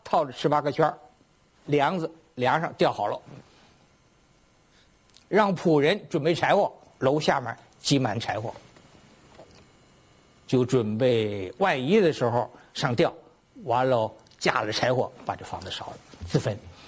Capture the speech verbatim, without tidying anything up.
套着十八个圈儿，梁子梁上吊好了，让仆人准备柴火，楼下面积满柴火，就准备万一的时候上吊，完了架了柴火把这房子烧了，自焚。